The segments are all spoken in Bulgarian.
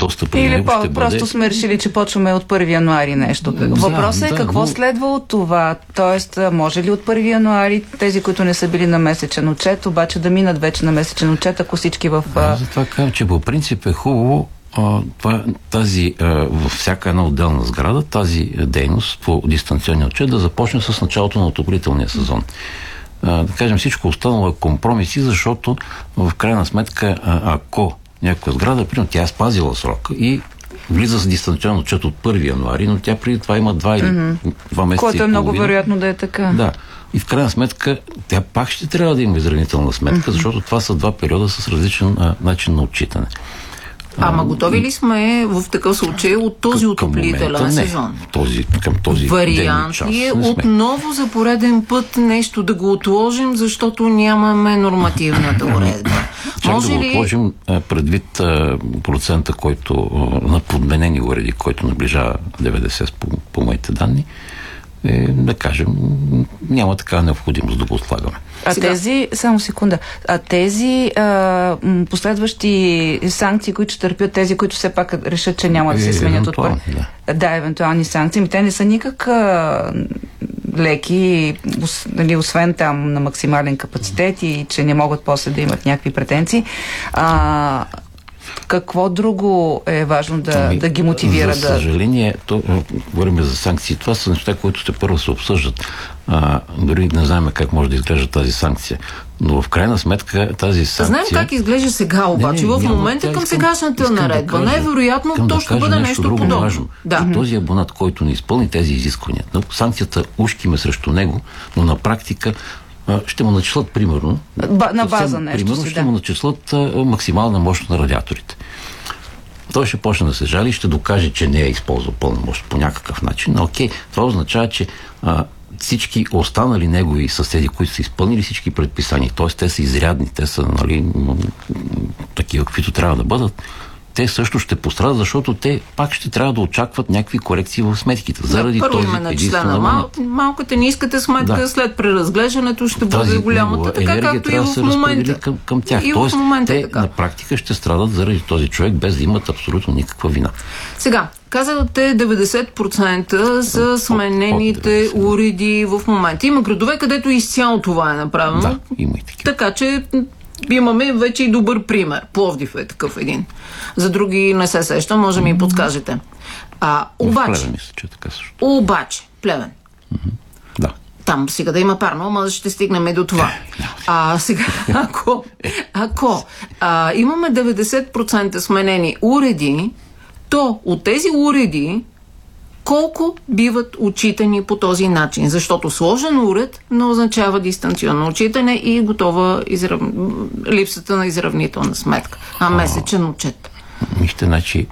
достъпа или него ще просто бъде... сме решили, че почваме от 1 януари нещо. Въпросът е какво следва от това. Тоест, може ли от 1 януари тези, които не са били на месечен отчет, обаче да минат вече на месечен отчет, ако всички в... Затова казвам, че по принцип е хубаво във всяка една отделна сграда тази дейност по дистанционния отчет да започне с началото на отоплителния сезон. Да кажем, всичко останало е компромиси, защото в крайна сметка, ако някаква сграда, примерно тя е спазила срока и влиза с дистанционен отчет от 1 януари, но тя преди това има 2 месеца. Което е много вероятно да е така. Да. И в крайна сметка, тя пак ще трябва да има изравнителна сметка, защото това са 2 периода с различен начин на отчитане. Ама готови ли сме в такъв случай от този отоплителен сезон? Към този вариант ли е отново за пореден път нещо да го отложим, защото нямаме нормативната уредба? Може да го отложим предвид процента, който на подменени уреди, който наближава 90 по моите данни, да кажем, няма такава необходимост да го отлагаме. Само секунда, тези последващи санкции, които ще търпят тези, които все пак решат, че няма да се сменят от първо. Да, евентуални санкции. Те не са никак леки, нали, освен там на максимален капацитет и че не могат после да имат някакви претенции. Какво друго е важно да ги мотивира? За съжаление, говорим за санкции. Това са неща, които те първо се обсъждат. Дори не знаем как може да изглежда тази санкция. Но в крайна сметка тази санкция... Знаем как изглежда сега, обаче. В момента към сегашната наредба. Най-вероятно то ще бъде нещо подобно. Този абонат, който не изпълни тези изисквания, санкцията ушкиме срещу него, но на практика ще му начислят, примерно, на база нещо ще му начислят максимална мощ на радиаторите. Той ще почне да се жали и ще докаже, че не е използвал пълна мощ по някакъв начин. Но това означава, че всички останали негови съседи, които са изпълнили всички предписания, т.е. те са изрядни, те са такива, каквито трябва да бъдат, те също ще пострадат, защото те пак ще трябва да очакват някакви корекции в сметките. Заради този единствен малката ниската сметка след преразглеждането ще бъде голямата, така както и в момента. Към тях. Тоест, те на практика ще страдат заради този човек, без да имат абсолютно никаква вина. Сега, казвате 90% за сменените уреди в момента. Има градове, където изцяло това е направено. Да, има и такива. Така че имаме вече и добър пример. Пловдив е такъв един. За други не се сеща, може да ми подскажете. Обаче, мисля, че така също. Обаче, Плевен. Да. Там сега да има парно, ама ще стигнем и до това. Сега, ако имаме 90% сменени уреди, то от тези уреди колко биват отчитани по този начин? Защото сложен уред не означава дистанционно отчитане и готова липсата на изравнителна сметка. Месечен отчет. Вижте, значи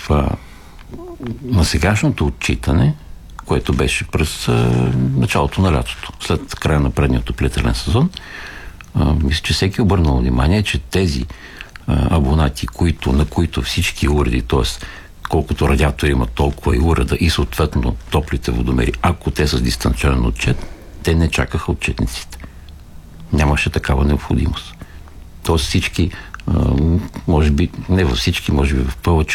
на сегашното отчитане, което беше през началото на лятото, след края на предния отоплителен сезон, мисля, че всеки обърнал внимание, че тези абонати, на които всички уреди, т.е. колкото радиатори имат, толкова и уреда и съответно топлите водомери, ако те са с дистанционен отчет, те не чакаха отчетниците. Нямаше такава необходимост. Тоест всички, може би, не във всички, може би в повече